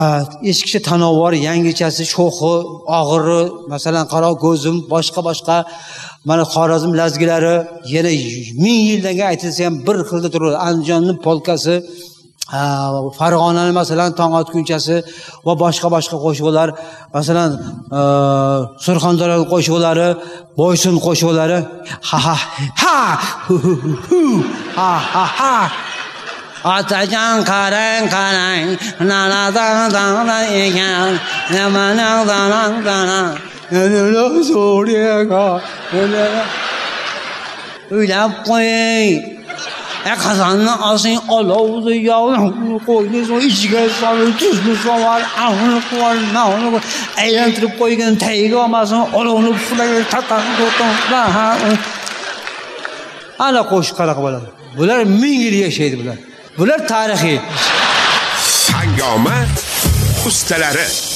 Eskicha tanovvur, yangichasi, sho'xi, og'iri, masalan, qaro ko'zim, boshqa mana Xorazm lazgilari yana 1000 yildan aytilsa ham bir xilda turadi. Andijonning polkasi, Farg'onaning masalan tong otgunchasi va boshqa qo'shiqlar, masalan, Surxondaryo qo'shiqlari, Boysun qo'shiqlari, ha ha ha hu hu hu ha ha ha Atacan karang nanadan ekan namandan uylab qo'ying. Qozonni olsang olovni yog'ni qo'ying, so'ng ichiga solib tuzni solar, avni qo'yib, nonni aylantirib qo'ygan tagiga olmasin, olovni puflayib ana qo'shiq qanaqa bo'ladi. Bular 1000 yil yashaydi bular. Bular tarixiy. Sangoma ustalari